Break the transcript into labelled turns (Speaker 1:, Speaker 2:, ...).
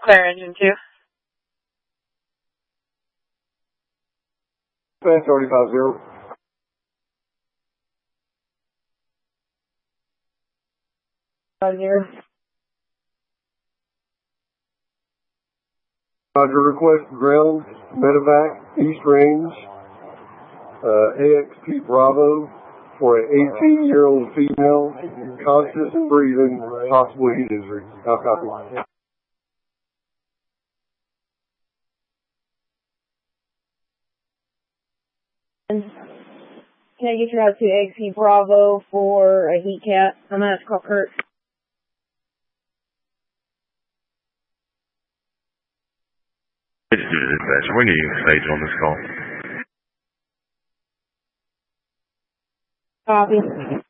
Speaker 1: Clear engine 2.
Speaker 2: Fast 35-0.
Speaker 1: Roger.
Speaker 2: Roger, request ground, medevac, East Range, AXP Bravo for an 18-year-old female, conscious and breathing, possible heat injury. I'll copy.
Speaker 1: Can I get you out to AXP Bravo for a heat cap? I'm going to have to call Kurt.
Speaker 3: Dispatch, we need a stage on this call.
Speaker 1: Copy.